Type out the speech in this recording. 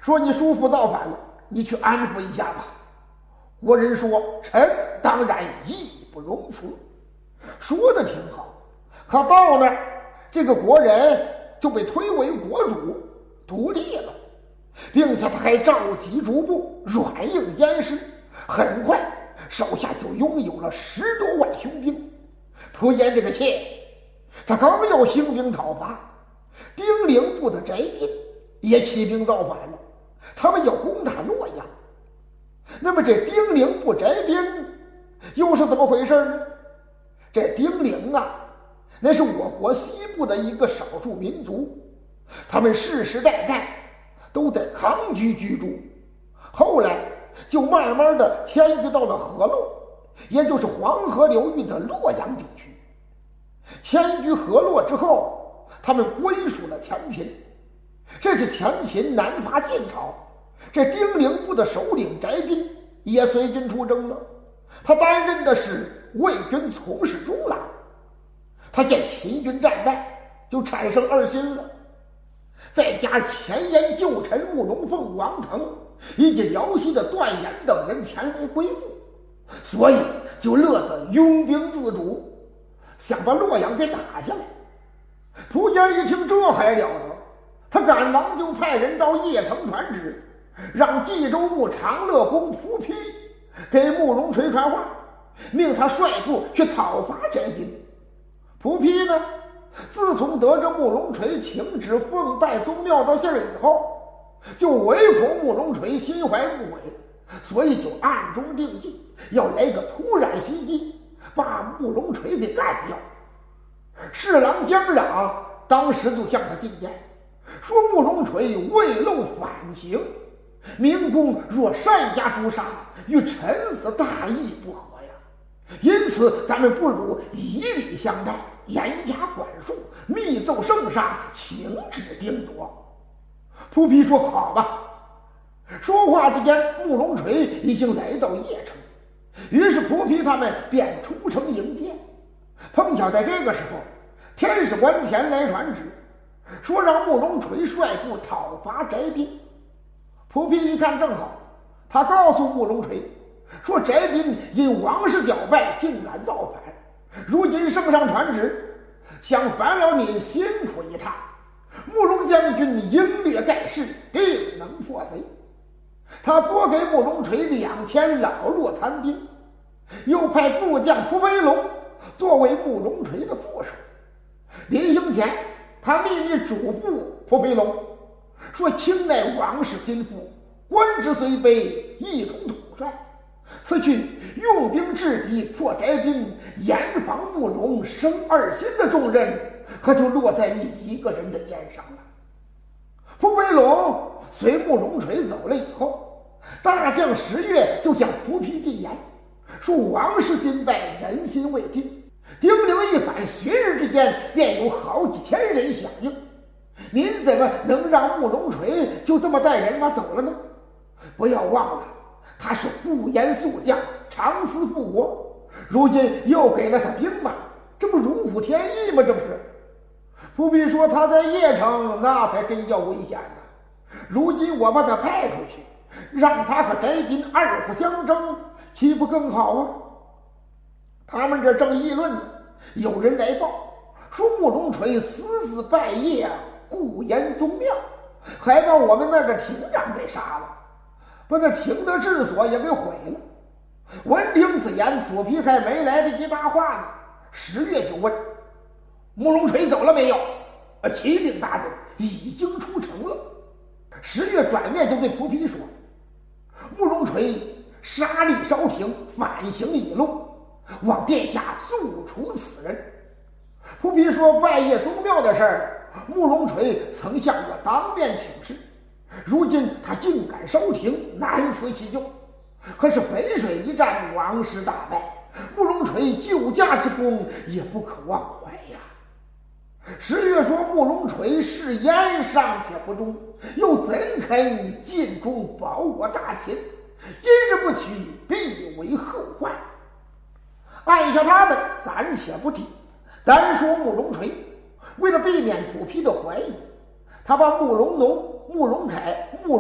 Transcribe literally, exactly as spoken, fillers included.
说你叔父造反了，你去安抚一下吧。国人说，臣当然义不容辞。说的挺好，可到那儿，这个国人就被推为国主，独立了，并且他还召集诸部，软硬兼施，很快手下就拥有了十多万雄兵。突言这个妾，他刚要兴兵讨伐，丁零部的翟斌也起兵造反了，他们要攻打洛阳。那么这丁零部翟斌又是怎么回事呢？这丁零啊，那是我国西部的一个少数民族，他们世世代代都在康居居住，后来就慢慢的迁居到了河洛，也就是黄河流域的洛阳地区。迁居河洛之后，他们归属了前秦。这次前秦南伐晋朝，这丁零部的首领翟斌也随军出征了，他担任的是卫军从事中郎。他见秦军战败，就产生二心了，再加前燕旧臣慕容凤、王腾以及辽西的段延等人前来归附，所以就乐得拥兵自主，想把洛阳给打下来。蒲坚一听这还了得，他赶忙就派人到邺城传旨，让冀州牧长乐公蒲丕给慕容垂传话，命他率部去讨伐翟斌。蒲丕呢，自从得知慕容垂请旨奉拜宗庙的信儿以后，就唯恐慕容垂心怀不轨，所以就暗中定计，要来个突然袭击，把慕容垂给干掉。侍郎姜壤当时就向他进谏，说慕容垂未露反情，明公若善加诛杀，与臣子大义不合呀。因此咱们不如以礼相待，严加管束，密奏圣上，请旨定夺。蒲丕说好吧。说话之间，慕容垂已经来到邺城，于是蒲丕他们便出城迎接。碰巧在这个时候，天使官前来传旨，说让慕容垂率部讨伐翟斌。蒲丕一看正好，他告诉慕容垂说，翟斌因王室搅败，竟敢造反，如今圣上传旨，想烦了你辛苦一趟，慕容将军英略盖世，定能破贼。他拨给慕容垂两千老弱残兵，又派部将蒲飞龙作为慕容垂的副手。临行前，他秘密嘱咐蒲飞龙说，卿乃王室心腹，官职虽卑，一统统帅，此去用兵制敌，破翟斌，严防慕容，生二心的重任，可就落在你一个人的肩上了。蒲飞龙随慕容垂走了以后，大将石越就将蒲丕进言，说王室今败，人心未定，丁零一反，旬日之间便有好几千人响应，您怎么能让慕容垂就这么带人马走了呢？不要忘了，他是不言宿将，长思复国，如今又给了他兵马，这不如虎添翼吗？这不是。不必说他在邺城，那才真叫危险呢。如今我把他派出去，让他和翟斌二虎相争，岂不更好啊？他们这正议论呢，有人来报说慕容垂私自拜谒顾延宗庙，还把我们那个亭长给杀了，把那亭的治所也给毁了。闻听此言，蒲丕还没来得及搭话呢，石越就问慕容垂走了没有？呃，启禀大人，已经出城了。石越转面就对蒲丕说，慕容垂杀力稍停，反行已露，望殿下速处此人。蒲丕说，拜谒宗庙的事儿，慕容垂曾向我当面请示，如今他竟敢烧亭，难辞其咎。可是淝水一战，王师大败，慕容垂救驾之功也不可忘怀呀。石越说，慕容垂誓言尚且不忠，又怎肯尽忠保我大秦？今日不取，必为后患。按下他们暂且不提，单说慕容垂，为了避免蒲丕的怀疑，他把慕容农、慕容凯、慕